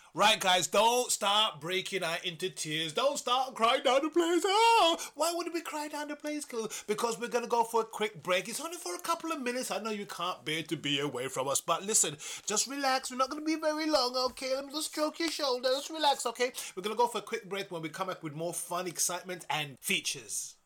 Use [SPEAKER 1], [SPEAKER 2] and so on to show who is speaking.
[SPEAKER 1] Right, guys, don't start breaking out into tears. Don't start crying down the place. Oh, why would we cry down the place? Because we're going to go for a quick break. It's only for a couple of minutes. I know you can't bear to be away from us. But listen, just relax. We're not going to be very long, okay? Let me just stroke your shoulder. Just relax, okay? We're going to go for a quick break when we come back with more fun, excitement, and features.